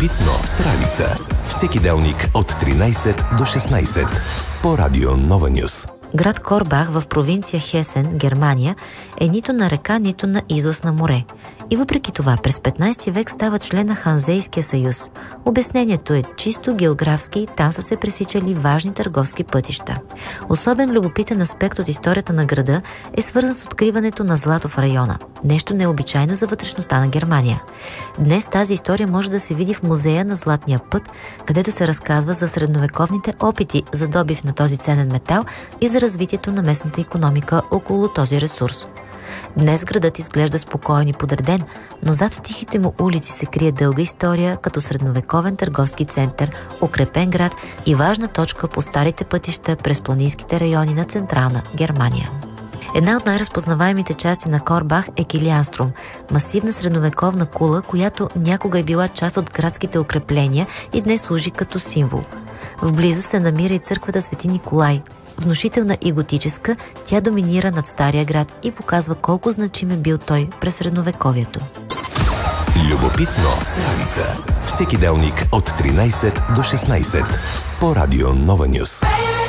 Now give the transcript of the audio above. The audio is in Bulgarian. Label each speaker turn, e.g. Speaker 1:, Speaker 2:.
Speaker 1: Любопитно с Ралица. Всеки делник от 13 до 16 по Радио Нова Нюс.
Speaker 2: Град Корбах в провинция Хесен, Германия, е нито на река, нито на излаз на море. И въпреки това, през 15 век става член на Ханзейския съюз. Обяснението е чисто географски, там са се пресичали важни търговски пътища. Особен любопитен аспект от историята на града е свързан с откриването на злато в района. Нещо необичайно за вътрешността на Германия. Днес тази история може да се види в музея на Златния път, където се разказва за средновековните опити за добив на този ценен метал и за развитието на местната икономика около този ресурс. Днес градът изглежда спокоен и подреден, но зад тихите му улици се крие дълга история като средновековен търговски център, укрепен град и важна точка по старите пътища през планинските райони на Централна Германия. Една от най-разпознаваемите части на Корбах е Килианструм – масивна средновековна кула, която някога е била част от градските укрепления и днес служи като символ. Вблизо се намира и църквата Свети Николай. Внушителна и готическа, тя доминира над Стария град и показва колко значим е бил той през средновековието.
Speaker 1: Любопитно с Ралица. Всеки делник от 13 до 16 по Радио Нова Нюс.